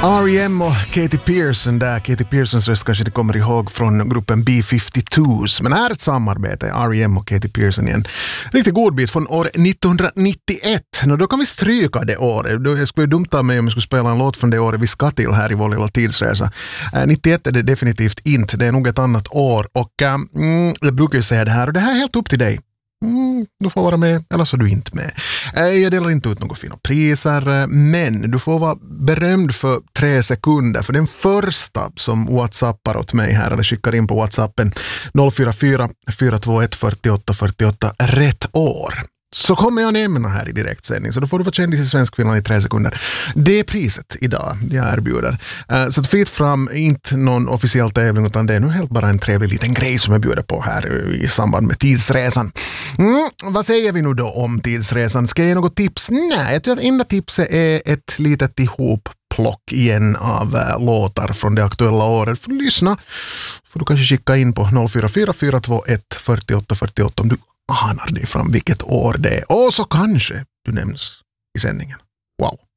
R.E.M. och Katy Pearson där. Katy Pearsons röst kanske det kommer ihåg från gruppen B-52s. Men här är ett samarbete, R.E.M. och Katy Pearson igen. Riktigt god bit från år 1991. Då kan vi stryka det året. Jag skulle dumt av mig om jag skulle spela en låt från det året vi ska till här i vår lilla tidsresa. 91 är det definitivt inte. Det är nog ett annat år. Och jag brukar ju säga det här. Och det här är helt upp till dig. Du får vara med, eller så är du inte med. Jag delar inte ut några fina priser, men du får vara berömd för 3 sekunder. För den första som whatsappar åt mig här, eller skickar in på whatsappen 044 421 48 48 rätt år. Så kommer jag nämna här i direktsändning. Så då får du vara kändis i Svenskfinland i 3 sekunder. Det är priset idag jag erbjuder. Så att fritt fram, inte någon officiell tävling, utan det är nu helt bara en trevlig liten grej som jag bjuder på här i samband med tidsresan. Vad säger vi nu då om tidsresan? Ska jag ge något tips? Nej, jag tror att enda tipset är ett litet ihopplock igen av låtar från det aktuella året. För att lyssna får du kanske skicka in på 044 421 48 48 om du anar dig fram vilket år det är. Och så kanske du nämns i sändningen. Wow.